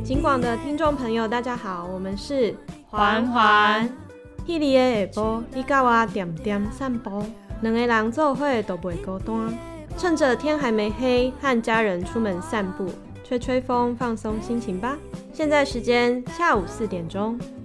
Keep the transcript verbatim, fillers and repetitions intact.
警广的听众朋友大家好，我们是环环。 迄日的下晡，你甲我点点散步，两个人做伙都袂孤单。趁着天还没黑，和家人出门散步，吹吹风，放松心情吧。现在时间下午四点钟。